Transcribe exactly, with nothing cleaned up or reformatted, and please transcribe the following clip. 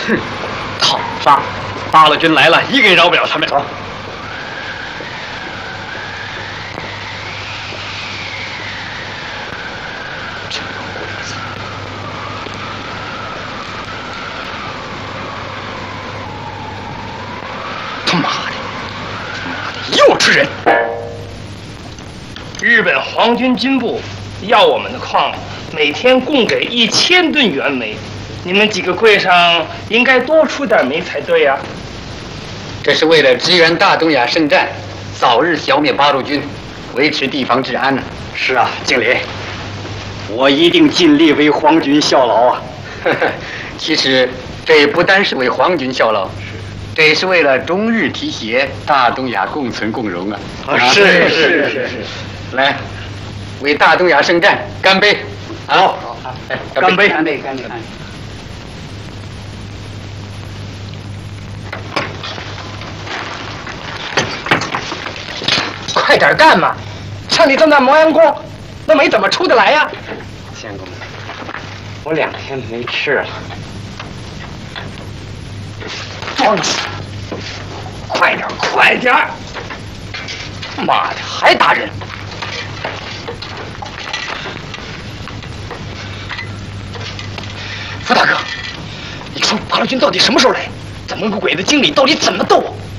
哼，讨伐！八路军来了，一个也饶不了他们。走。他妈的！他妈的，幼稚人！ 日本皇军军部要我们的矿，每天供给一千吨原煤，你们几个柜上应该多出点煤才对呀、啊。 这是为了支援大东亚圣战，早日消灭八路军，维持地方治安呢、啊。 是啊，经理，我一定尽力为皇军效劳啊。 其实这不单是为皇军效劳，这也是为了中日提携，大东亚共存共荣啊！ 啊，是是是是是。 来，为大东亚圣战干杯！ 好，好，哎，干杯！ 干杯！干杯！干杯！ 快点干嘛！像你这么大磨洋工，那煤怎么出得来呀？ 相公，我两天没吃了。 装死！快点，快点！妈的，还打人！福大哥，你说八路军到底什么时候来？咱们个鬼子经理到底怎么斗？